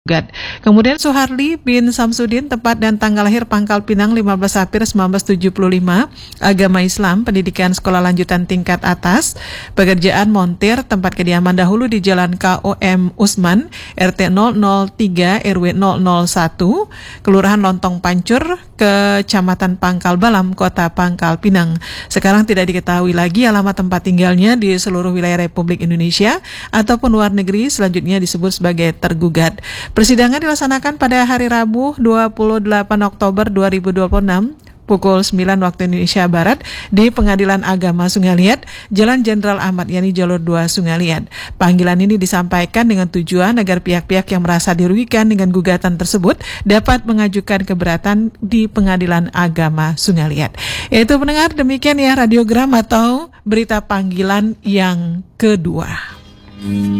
gugat. Kemudian Suharli bin Samsudin, tempat dan tanggal lahir Pangkal Pinang 15 April 1975, agama Islam, pendidikan sekolah lanjutan tingkat atas, pekerjaan montir, tempat kediaman dahulu di Jalan KOM Usman, RT 003 RW 001, Kelurahan Lontong Pancur, Kecamatan Pangkal Balam, Kota Pangkal Pinang. Sekarang tidak diketahui lagi alamat tempat tinggalnya di seluruh wilayah Republik Indonesia ataupun luar negeri, selanjutnya disebut sebagai tergugat. Persidangan dilaksanakan pada hari Rabu 28 Oktober 2026 pukul 9 waktu Indonesia Barat di Pengadilan Agama Sungai Liat, Jalan Jenderal Ahmad Yani Jalur 2 Sungai Liat. Panggilan ini disampaikan dengan tujuan agar pihak-pihak yang merasa dirugikan dengan gugatan tersebut dapat mengajukan keberatan di Pengadilan Agama Sungai Liat. Yaitu pendengar, demikian ya radiogram atau berita panggilan yang kedua.